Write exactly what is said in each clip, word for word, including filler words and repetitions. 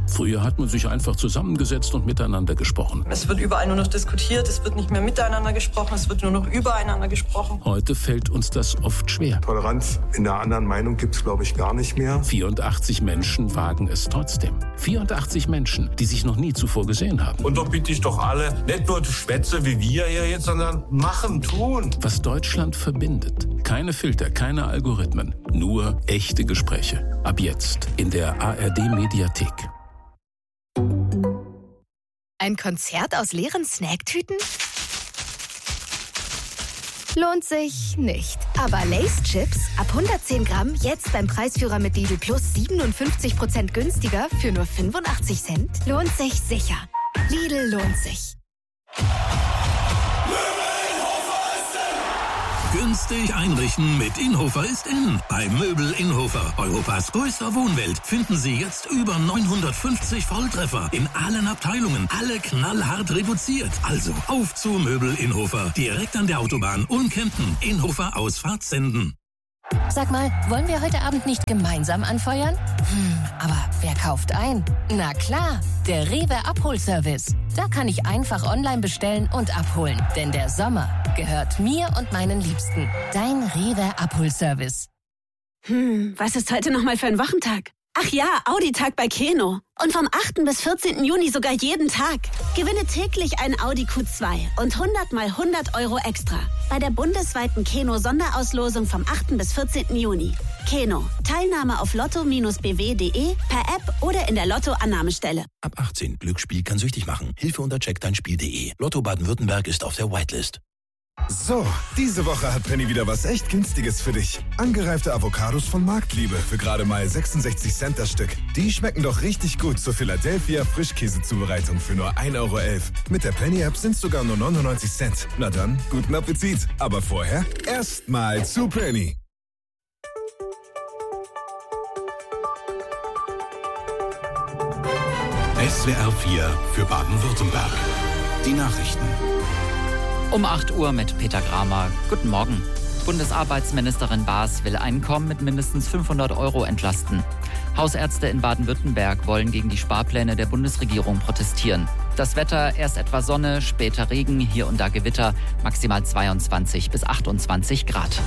Früher hat man sich einfach zusammengesetzt und miteinander gesprochen. Es wird überall nur noch diskutiert, es wird nicht mehr miteinander gesprochen, es wird nur noch übereinander gesprochen. Heute fällt uns das oft schwer. Toleranz in der anderen Meinung gibt es, glaube ich, gar nicht mehr. vierundachtzig Menschen wagen es trotzdem. vierundachtzig Menschen, die sich noch nie zuvor gesehen haben. Und doch bitte ich doch alle, nicht nur Schwätze wie wir hier jetzt, sondern machen, tun. Was Deutschland verbindet. Keine Filter, keine Algorithmen, nur echte Gespräche. Ab jetzt in der A R D-Mediathek. Ein Konzert aus leeren Snacktüten? Lohnt sich nicht. Aber Lay's Chips ab hundertzehn Gramm jetzt beim Preisführer mit Lidl Plus siebenundfünfzig Prozent günstiger für nur fünfundachtzig Cent? Lohnt sich sicher. Lidl lohnt sich. Günstig einrichten mit Inhofer ist in. Bei Möbel Inhofer, Europas größter Wohnwelt, finden Sie jetzt über neunhundertfünfzig Volltreffer in allen Abteilungen, alle knallhart reduziert. Also auf zu Möbel Inhofer, direkt an der Autobahn Unkempten, Inhofer Ausfahrt Senden. Sag mal, wollen wir heute Abend nicht gemeinsam anfeuern? Hm, aber wer kauft ein? Na klar, der Rewe Abholservice. Da kann ich einfach online bestellen und abholen. Denn der Sommer gehört mir und meinen Liebsten. Dein Rewe Abholservice. Hm, was ist heute nochmal für ein Wochentag? Ach ja, Audi-Tag bei Keno. Und vom achten bis vierzehnten Juni sogar jeden Tag. Gewinne täglich ein Audi Q zwei und hundert mal hundert Euro extra. Bei der bundesweiten Keno-Sonderauslosung vom achten bis vierzehnten Juni. Keno. Teilnahme auf lotto Bindestrich b w punkt d e, per App oder in der Lotto-Annahmestelle. Ab achtzehn. Glücksspiel kann süchtig machen. Hilfe unter check dein Spiel punkt de. Lotto Baden-Württemberg ist auf der Whitelist. So, diese Woche hat Penny wieder was echt Günstiges für dich. Angereifte Avocados von Marktliebe für gerade mal sechsundsechzig Cent das Stück. Die schmecken doch richtig gut zur Philadelphia Frischkäsezubereitung für nur ein Euro elf. Mit der Penny-App sind es sogar nur neunundneunzig Cent. Na dann, guten Appetit. Aber vorher erstmal zu Penny. S W R vier für Baden-Württemberg. Die Nachrichten. Um acht Uhr mit Peter Kramer. Guten Morgen. Bundesarbeitsministerin Baas will Einkommen mit mindestens fünfhundert Euro entlasten. Hausärzte in Baden-Württemberg wollen gegen die Sparpläne der Bundesregierung protestieren. Das Wetter, erst etwas Sonne, später Regen, hier und da Gewitter, maximal zweiundzwanzig bis achtundzwanzig Grad.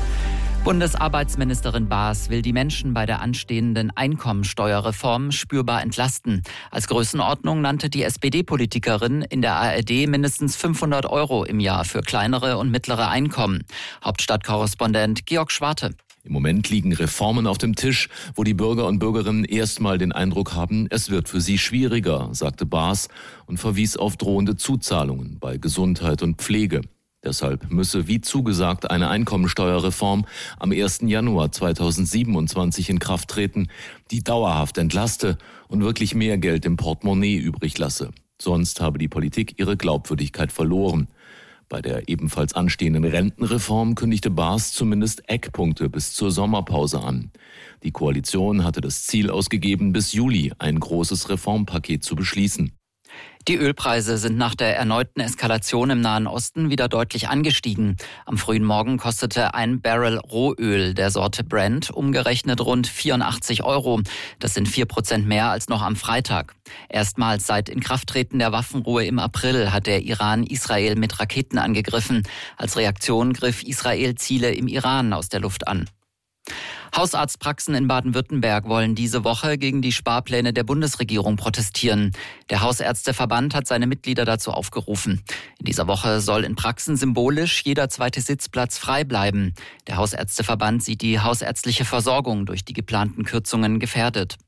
Bundesarbeitsministerin Baas will die Menschen bei der anstehenden Einkommensteuerreform spürbar entlasten. Als Größenordnung nannte die S P D-Politikerin in der A R D mindestens fünfhundert Euro im Jahr für kleinere und mittlere Einkommen. Hauptstadtkorrespondent Georg Schwarte. Im Moment liegen Reformen auf dem Tisch, wo die Bürger und Bürgerinnen erstmal den Eindruck haben, es wird für sie schwieriger, sagte Baas und verwies auf drohende Zuzahlungen bei Gesundheit und Pflege. Deshalb müsse, wie zugesagt, eine Einkommensteuerreform am ersten Januar zweitausendsiebenundzwanzig in Kraft treten, die dauerhaft entlaste und wirklich mehr Geld im Portemonnaie übrig lasse. Sonst habe die Politik ihre Glaubwürdigkeit verloren. Bei der ebenfalls anstehenden Rentenreform kündigte Baas zumindest Eckpunkte bis zur Sommerpause an. Die Koalition hatte das Ziel ausgegeben, bis Juli ein großes Reformpaket zu beschließen. Die Ölpreise sind nach der erneuten Eskalation im Nahen Osten wieder deutlich angestiegen. Am frühen Morgen kostete ein Barrel Rohöl der Sorte Brent umgerechnet rund vierundachtzig Euro. Das sind vier Prozent mehr als noch am Freitag. Erstmals seit Inkrafttreten der Waffenruhe im April hat der Iran Israel mit Raketen angegriffen. Als Reaktion griff Israel Ziele im Iran aus der Luft an. Hausarztpraxen in Baden-Württemberg wollen diese Woche gegen die Sparpläne der Bundesregierung protestieren. Der Hausärzteverband hat seine Mitglieder dazu aufgerufen. In dieser Woche soll in Praxen symbolisch jeder zweite Sitzplatz frei bleiben. Der Hausärzteverband sieht die hausärztliche Versorgung durch die geplanten Kürzungen gefährdet.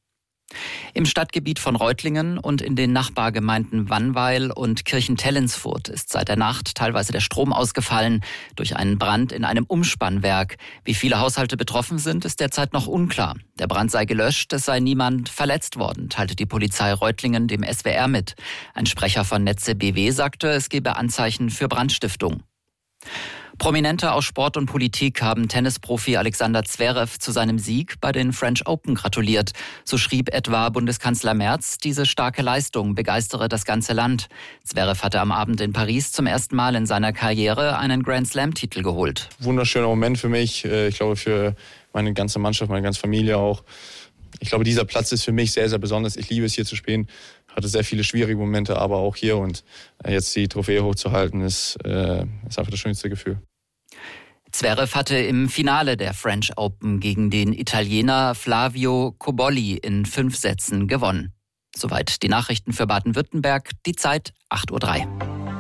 Im Stadtgebiet von Reutlingen und in den Nachbargemeinden Wannweil und Kirchentellensfurt ist seit der Nacht teilweise der Strom ausgefallen durch einen Brand in einem Umspannwerk. Wie viele Haushalte betroffen sind, ist derzeit noch unklar. Der Brand sei gelöscht, es sei niemand verletzt worden, teilte die Polizei Reutlingen dem S W R mit. Ein Sprecher von Netze B W sagte, es gebe Anzeichen für Brandstiftung. Prominente aus Sport und Politik haben Tennisprofi Alexander Zverev zu seinem Sieg bei den French Open gratuliert. So schrieb etwa Bundeskanzler Merz, diese starke Leistung begeistere das ganze Land. Zverev hatte am Abend in Paris zum ersten Mal in seiner Karriere einen Grand-Slam-Titel geholt. Wunderschöner Moment für mich, ich glaube für meine ganze Mannschaft, meine ganze Familie auch. ich glaube, dieser Platz ist für mich sehr, sehr besonders. Ich liebe es, hier zu spielen. Hatte sehr viele schwierige Momente, aber auch hier. Und jetzt die Trophäe hochzuhalten, ist, äh, ist einfach das schönste Gefühl. Zverev hatte im Finale der French Open gegen den Italiener Flavio Cobolli in fünf Sätzen gewonnen. Soweit die Nachrichten für Baden-Württemberg. Die Zeit acht Uhr drei.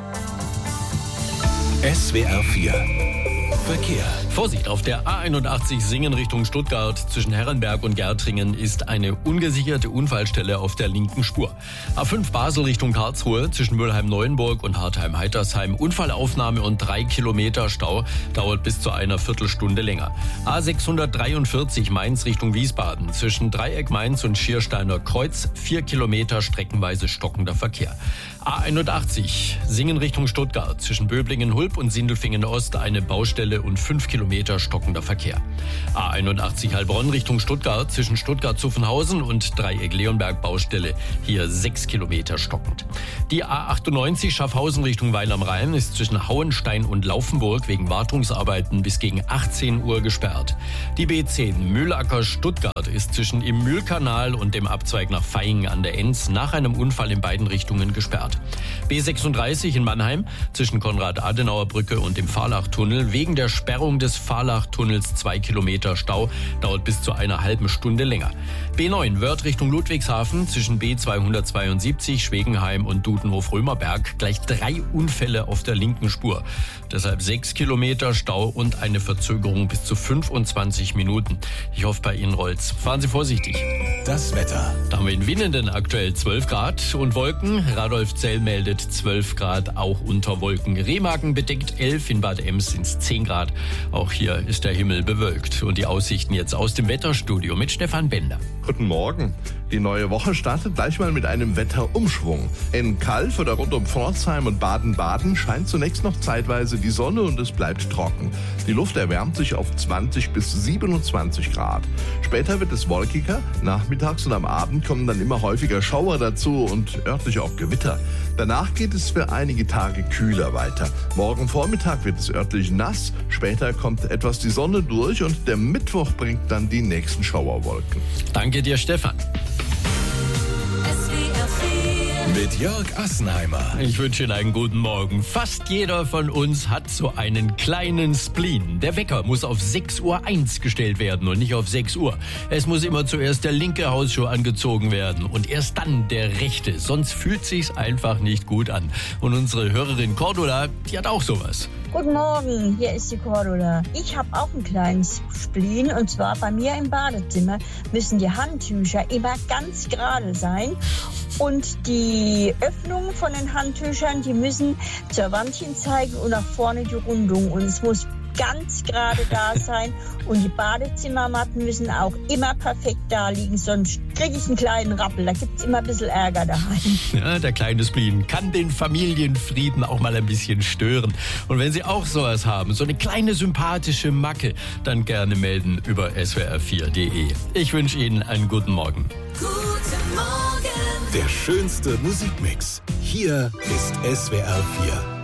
S W R vier Verkehr. Vorsicht, auf der A einundachtzig Singen Richtung Stuttgart zwischen Herrenberg und Gärtringen ist eine ungesicherte Unfallstelle auf der linken Spur. A fünf Basel Richtung Karlsruhe zwischen Mülheim-Neuenburg und Hartheim-Heitersheim. Unfallaufnahme und drei Kilometer Stau, dauert bis zu einer Viertelstunde länger. A sechshundertdreiundvierzig Mainz Richtung Wiesbaden zwischen Dreieck Mainz und Schiersteiner Kreuz. Vier Kilometer streckenweise stockender Verkehr. A einundachtzig Singen Richtung Stuttgart zwischen Böblingen-Hulb und Sindelfingen-Ost eine Baustelle und fünf Kilometer stockender Verkehr. A einundachtzig Heilbronn Richtung Stuttgart zwischen Stuttgart-Zuffenhausen und Dreieck-Leonberg Baustelle, hier sechs Kilometer stockend. Die A achtundneunzig Schaffhausen Richtung Weil am Rhein ist zwischen Hauenstein und Laufenburg wegen Wartungsarbeiten bis gegen achtzehn Uhr gesperrt. Die B zehn Mühlacker-Stuttgart ist zwischen im Mühlkanal und dem Abzweig nach Vaihingen an der Enz nach einem Unfall in beiden Richtungen gesperrt. B sechsunddreißig in Mannheim zwischen Konrad-Adenauer-Brücke und dem Fahrlachtunnel wegen der Sperrung des Fahrlachtunnels zwei Kilometer Stau, dauert bis zu einer halben Stunde länger. B neun Wörth Richtung Ludwigshafen zwischen B zweihundertzweiundsiebzig Schwegenheim und Dudenhof-Römerberg gleich drei Unfälle auf der linken Spur. Deshalb sechs Kilometer Stau und eine Verzögerung bis zu fünfundzwanzig Minuten. Ich hoffe, bei Ihnen rollt's. Fahren Sie vorsichtig. Das Wetter. Da haben wir in Winnenden aktuell zwölf Grad und Wolken. Radolfzell meldet zwölf Grad, auch unter Wolken. Remagen bedeckt elf, in Bad Ems sind es zehn Grad. Auch hier ist der Himmel bewölkt. Und die Aussichten jetzt aus dem Wetterstudio mit Stefan Bender. Guten Morgen. Die neue Woche startet gleich mal mit einem Wetterumschwung. In Calw oder rund um Pforzheim und Baden-Baden scheint zunächst noch zeitweise die Sonne und es bleibt trocken. Die Luft erwärmt sich auf zwanzig bis siebenundzwanzig Grad. Später wird es wolkiger, nachmittags und am Abend kommen dann immer häufiger Schauer dazu und örtlich auch Gewitter. Danach geht es für einige Tage kühler weiter. Morgen Vormittag wird es örtlich nass, später kommt etwas die Sonne durch und der Mittwoch bringt dann die nächsten Schauerwolken. Danke dir, Stefan. Mit Jörg Assenheimer. Ich wünsche Ihnen einen guten Morgen. Fast jeder von uns hat so einen kleinen Spleen. Der Wecker muss auf sechs Uhr eins gestellt werden und nicht auf sechs Uhr. Es muss immer zuerst der linke Hausschuh angezogen werden und erst dann der rechte. Sonst fühlt sich's einfach nicht gut an. Und unsere Hörerin Cordula, die hat auch sowas. Guten Morgen, hier ist die Cordula. Ich habe auch einen kleinen Spleen und zwar bei mir im Badezimmer müssen die Handtücher immer ganz gerade sein und die Öffnungen von den Handtüchern, die müssen zur Wand hin zeigen und nach vorne die Rundung und es muss ganz gerade da sein und die Badezimmermatten müssen auch immer perfekt da liegen, sonst kriege ich einen kleinen Rappel, da gibt es immer ein bisschen Ärger daheim. Ja, der kleine Spleen kann den Familienfrieden auch mal ein bisschen stören. Und wenn Sie auch sowas haben, so eine kleine sympathische Macke, dann gerne melden über S W R vier punkt de. Ich wünsche Ihnen einen guten Morgen. Guten Morgen. Der schönste Musikmix. Hier ist S W R vier.